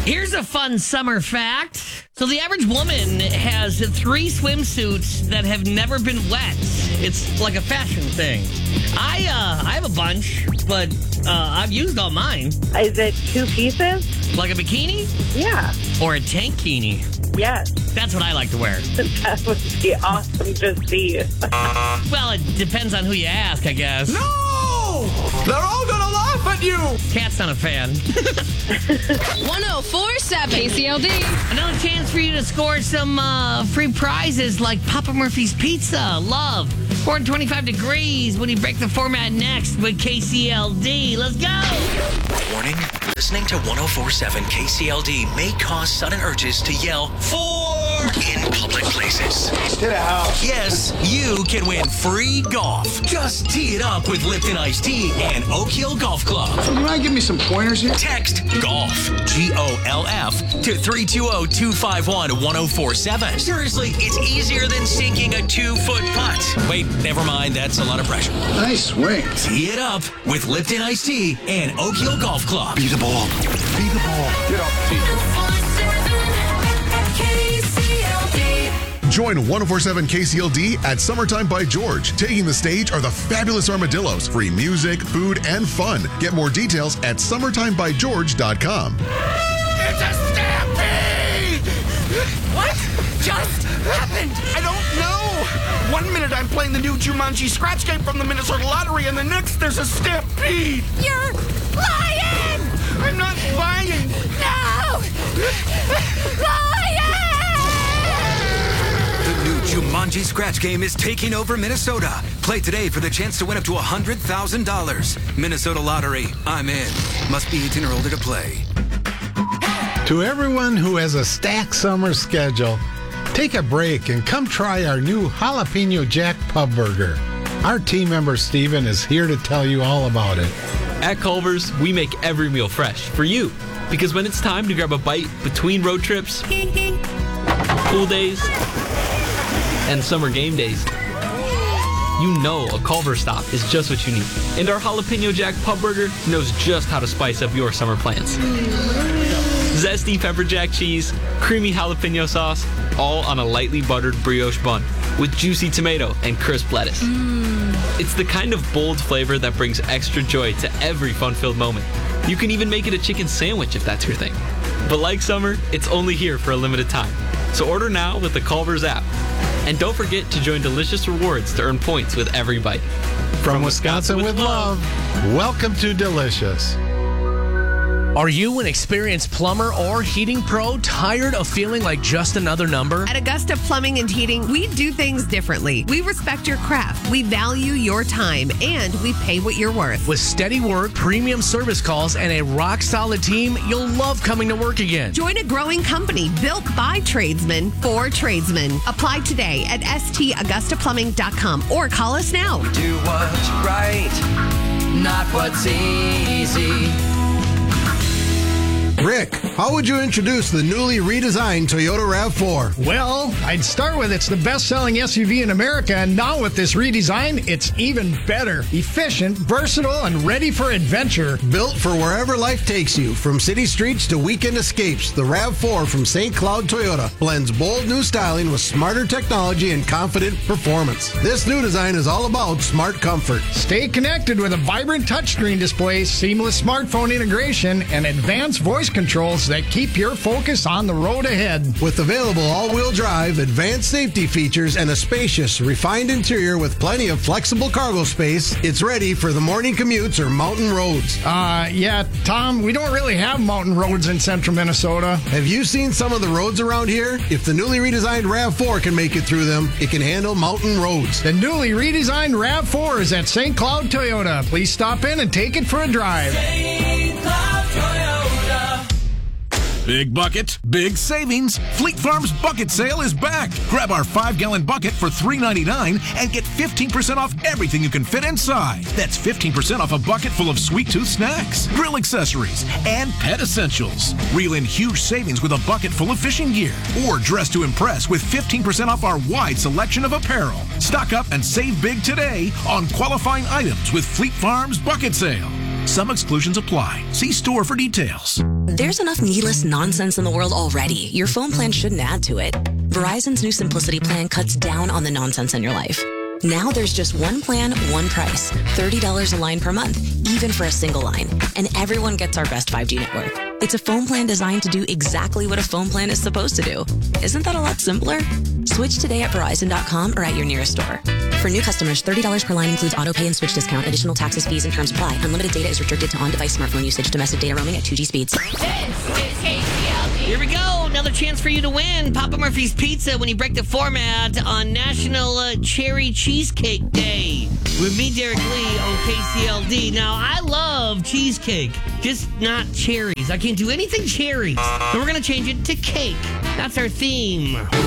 Here's a fun summer fact. So the average woman has 3 swimsuits that have never been wet. It's like a fashion thing. I have a bunch, but I've used all mine. Is it 2 pieces? Like a bikini? Yeah. Or a tankini? Yes. That's what I like to wear. That would be awesome to see. Well, it depends on who you ask, I guess. No! They're all gonna laugh at you! Cat's not a fan. 1047 KCLD. Another chance for you to score some free prizes like Papa Murphy's Pizza. Love. 425 degrees when you break the format next with KCLD. Let's go! Warning, listening to 1047 KCLD may cause sudden urges to yell, "For!" in public places. Get out. Yes, you can win free golf. Just tee it up with Lipton Iced Tea and Oak Hill Golf Club. You mind giving me some pointers here? Text GOLF, GOLF, to 320-251-1047. Seriously, it's easier than sinking a 2-foot putt. Wait, never mind, that's a lot of pressure. Nice swing. Tee it up with Lipton Iced Tea and Oak Hill Golf Club. Be the ball. Be the ball. Get off the tee. Join 1047 KCLD at Summertime by George. Taking the stage are the fabulous Armadillos. Free music, food, and fun. Get more details at summertimebygeorge.com. It's a stampede! What just happened? I don't know. 1 minute I'm playing the new Jumanji scratch game from the Minnesota Lottery, and the next there's a stampede. You're lying! I'm not lying. No! Lying! The new Jumanji scratch game is taking over Minnesota. Play today for the chance to win up to $100,000. Minnesota Lottery. I'm in. Must be 18 or older to play. To everyone who has a stacked summer schedule, take a break and come try our new Jalapeno Jack Pub Burger. Our team member Steven is here to tell you all about it. At Culver's, we make every meal fresh for you. Because when it's time to grab a bite between road trips, pool days, and summer game days, you know a Culver's stop is just what you need. And our Jalapeno Jack Pub Burger knows just how to spice up your summer plans. Zesty pepper jack cheese, creamy jalapeno sauce, all on a lightly buttered brioche bun with juicy tomato and crisp lettuce. It's the kind of bold flavor that brings extra joy to every fun-filled moment. You can even make it a chicken sandwich if that's your thing. But like summer, it's only here for a limited time. So order now with the Culver's app. And don't forget to join Delicious Rewards to earn points with every bite. From Wisconsin with love, welcome to Delicious. Are you an experienced plumber or heating pro tired of feeling like just another number? At Augusta Plumbing and Heating, we do things differently. We respect your craft, we value your time, and we pay what you're worth. With steady work, premium service calls, and a rock-solid team, you'll love coming to work again. Join a growing company built by tradesmen for tradesmen. Apply today at stAugustaPlumbing.com or call us now. Do what's right, not what's easy. Rick, how would you introduce the newly redesigned Toyota RAV4? Well, I'd start with it's the best-selling SUV in America, and now with this redesign, it's even better. Efficient, versatile, and ready for adventure. Built for wherever life takes you, from city streets to weekend escapes, the RAV4 from St. Cloud Toyota blends bold new styling with smarter technology and confident performance. This new design is all about smart comfort. Stay connected with a vibrant touchscreen display, seamless smartphone integration, and advanced voice controls that keep your focus on the road ahead. With available all-wheel drive, advanced safety features, and a spacious, refined interior with plenty of flexible cargo space, it's ready for the morning commutes or mountain roads. Yeah, Tom, we don't really have mountain roads in central Minnesota. Have you seen some of the roads around here? If the newly redesigned RAV4 can make it through them, it can handle mountain roads. The newly redesigned RAV4 is at St. Cloud Toyota. Please stop in and take it for a drive. St. Cloud Toyota. Big bucket, big savings. Fleet Farm's bucket sale is back. Grab our 5-gallon bucket for $3.99 and get 15% off everything you can fit inside. That's 15% off a bucket full of sweet tooth snacks, grill accessories, and pet essentials. Reel in huge savings with a bucket full of fishing gear. Or dress to impress with 15% off our wide selection of apparel. Stock up and save big today on qualifying items with Fleet Farm's bucket sale. Some exclusions apply. See store for details. There's enough needless nonsense in the world already. Your phone plan shouldn't add to it. Verizon's new Simplicity plan cuts down on the nonsense in your life. Now there's just one plan, one price. $30 a line per month, even for a single line. And everyone gets our best 5G network. It's a phone plan designed to do exactly what a phone plan is supposed to do. Isn't that a lot simpler? Switch today at Verizon.com or at your nearest store. For new customers, $30 per line includes auto pay and switch discount. Additional taxes, fees, and terms apply. Unlimited data is restricted to on-device smartphone usage. Domestic data roaming at 2G speeds. This is KCLD. Here we go. Another chance for you to win Papa Murphy's Pizza when you break the format on National Cherry Cheesecake Day with me, Derek Lee, on KCLD. Now, I love cheesecake, just not cherries. I can't do anything cherries. So we're going to change it to cake. That's our theme.